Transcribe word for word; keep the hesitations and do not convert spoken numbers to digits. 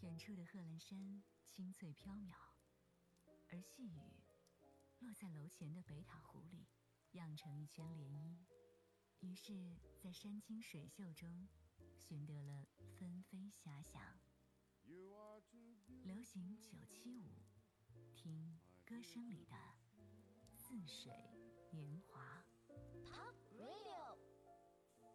远处的贺兰山青翠飘渺，而细雨落在楼前的北塔湖里，漾成一圈涟漪。于是，在山清水秀中，寻得了纷飞遐想。流行九七五，听歌声里的似水年华。